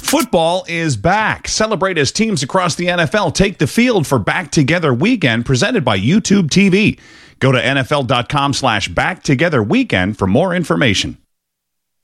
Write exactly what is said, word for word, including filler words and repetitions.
Football is back. Celebrate as teams across the N F L take the field for Back Together Weekend presented by YouTube T V. Go to N F L dot com slash Back Together Weekend for more information.